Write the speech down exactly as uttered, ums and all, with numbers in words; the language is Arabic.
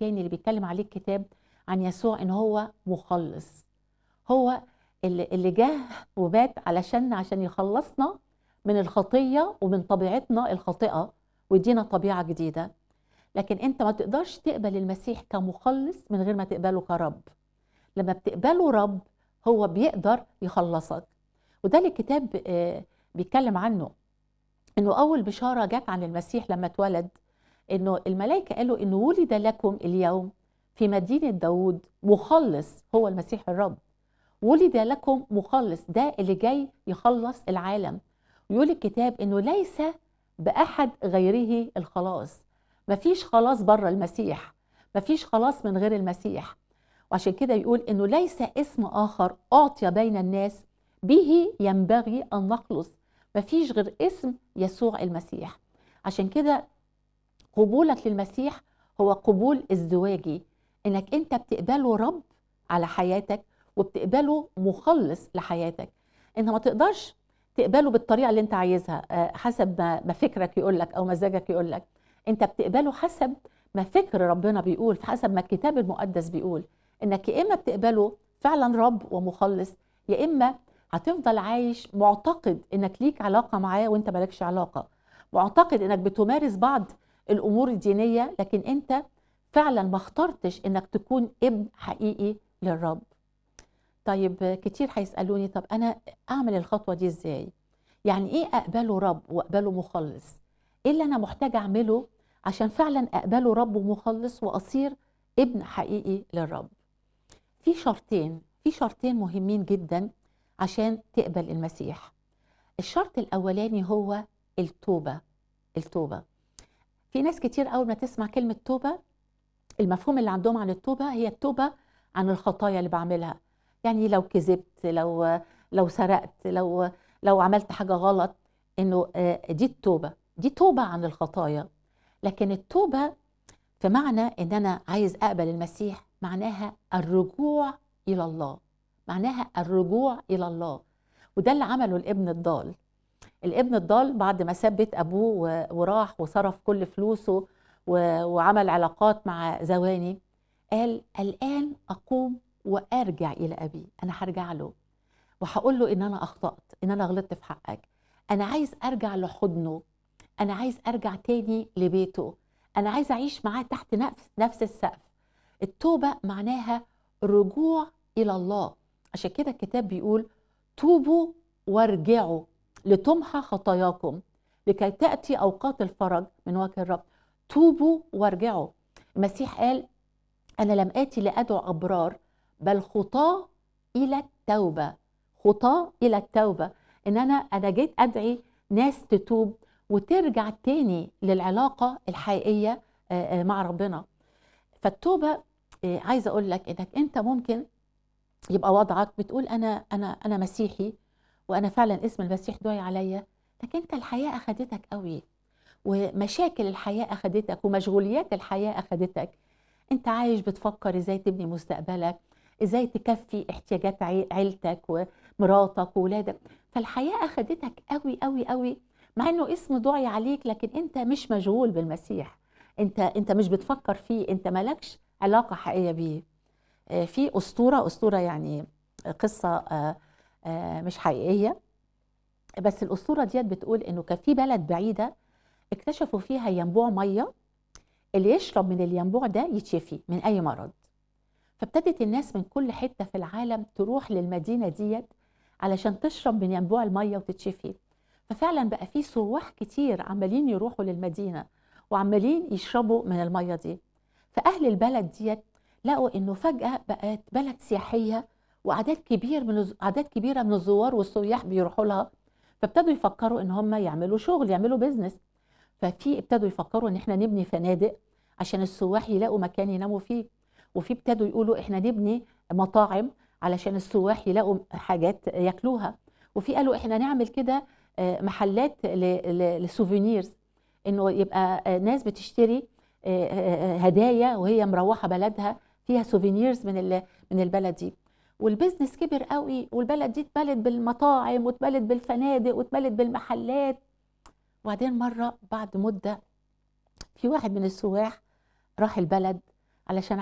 التاني اللي بيتكلم عليه الكتاب عن يسوع ان هو مخلص. هو اللي, اللي جه ومات علشان عشان يخلصنا من الخطية ومن طبيعتنا الخاطئة ويدينا طبيعة جديدة. لكن انت ما تقدرش تقبل المسيح كمخلص من غير ما تقبله كرب. لما بتقبله رب هو بيقدر يخلصك. وده اللي الكتاب بيتكلم عنه، انه اول بشارة جت عن المسيح لما اتولد، انه الملائكة قالوا انه ولد لكم اليوم في مدينة داود مخلص هو المسيح الرب. ولد لكم مخلص، ده اللي جاي يخلص العالم. ويقول الكتاب انه ليس باحد غيره الخلاص. مفيش خلاص بره المسيح، مفيش خلاص من غير المسيح. وعشان كده يقول انه ليس اسم اخر اعطي بين الناس به ينبغي ان نخلص. مفيش غير اسم يسوع المسيح. عشان كده قبولك للمسيح هو قبول ازدواجي، انك انت بتقبله رب على حياتك وبتقبله مخلص لحياتك. انت ما تقدرش تقبله بالطريقه اللي انت عايزها حسب ما فكرك يقولك او مزاجك يقولك. انت بتقبله حسب ما فكر ربنا بيقول، حسب ما الكتاب المقدس بيقول. انك يا اما بتقبله فعلا رب ومخلص، يا اما هتفضل عايش معتقد انك ليك علاقه معاه وانت مالكش علاقه، معتقد انك بتمارس بعض الامور الدينيه لكن انت فعلا ما اخترتش انك تكون ابن حقيقي للرب. طيب كتير هيسالوني طب انا اعمل الخطوه دي ازاي؟ يعني ايه اقبله رب واقبله مخلص؟ ايه اللي انا محتاجه اعمله عشان فعلا اقبله رب ومخلص واصير ابن حقيقي للرب؟ في شرطين في شرطين مهمين جدا عشان تقبل المسيح. الشرط الاولاني هو التوبه. التوبه في ناس كتير اول ما تسمع كلمه توبه المفهوم اللي عندهم عن التوبه هي التوبه عن الخطايا اللي بعملها. يعني لو كذبت، لو لو سرقت، لو لو عملت حاجه غلط، انه دي التوبه، دي توبه عن الخطايا. لكن التوبه في معنى ان انا عايز اقبل المسيح معناها الرجوع الى الله، معناها الرجوع الى الله. وده اللي عمله الابن الضال. الابن الضال بعد ما ساب بيت ابوه وراح وصرف كل فلوسه وعمل علاقات مع زواني، قال الان اقوم وارجع الى ابي. انا هرجع له وهقول له ان انا اخطأت، ان انا غلطت في حقك. انا عايز ارجع لحضنه، انا عايز ارجع تاني لبيته، انا عايز اعيش معاه تحت نفس نفس السقف. التوبة معناها رجوع الى الله. عشان كده الكتاب بيقول توبوا وارجعوا لتمحى خطاياكم لكي تأتي أوقات الفرج من وجه الرب. توبوا وارجعوا. المسيح قال أنا لم آتي لأدعو أبرار بل خطاة إلى التوبة. خطاة إلى التوبة، إن أنا أنا جيت أدعي ناس تتوب وترجع تاني للعلاقة الحقيقية مع ربنا. فالتوبة عايزة أقول لك إنك أنت ممكن يبقى وضعك بتقول أنا أنا أنا مسيحي وأنا فعلا اسم المسيح دعي عليا، لكن أنت الحياة أخدتك قوي ومشاكل الحياة أخدتك ومشغوليات الحياة أخدتك. أنت عايش بتفكر إزاي تبني مستقبلك، إزاي تكفي احتياجات عيلتك ومراتك وولادك. فالحياة أخدتك قوي قوي قوي، مع إنه اسم دعي عليك لكن أنت مش مشغول بالمسيح. أنت أنت مش بتفكر فيه، أنت مالكش علاقة حقيقية بيه. في أسطورة أسطورة يعني قصة مش حقيقية، بس الأسطورة ديت بتقول إنه كان في بلد بعيدة اكتشفوا فيها ينبوع مية اللي يشرب من الينبوع ده يتشفي من أي مرض. فابتدت الناس من كل حتة في العالم تروح للمدينة ديت علشان تشرب من ينبوع المية وتتشفي. ففعلا بقى في سواح كتير عمالين يروحوا للمدينة وعمالين يشربوا من المية دي. فأهل البلد ديت لقوا إنه فجأة بقت بلد سياحية وأعداد كبير من أعداد كبيرة من الزوار والسياح بيروحوا لها. فابتدوا يفكروا إن هم يعملوا شغل، يعملوا بيزنس. ففي ابتدوا يفكروا إن إحنا نبني فنادق عشان السواح يلاقوا مكان يناموا فيه. وفي ابتدوا يقولوا إحنا نبني مطاعم علشان السواح يلاقوا حاجات ياكلوها. وفي قالوا إحنا نعمل كده محلات للسوفينيرز، إنه يبقى ناس بتشتري هدايا وهي مروحة بلدها فيها سوفينيرز من من البلد دي. والبزنس كبر قوي والبلد دي اتملت بالمطاعم واتملت بالفنادق واتملت بالمحلات. وبعدين مرة بعد مدة في واحد من السواح راح البلد علشان